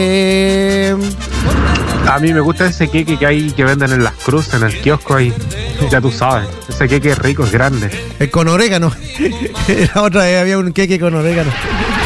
A mí me gusta ese queque que hay que venden en las cruces, en el kiosco ahí. Ya tú sabes, ese queque es rico, es grande. Con orégano. La otra vez había un queque con orégano.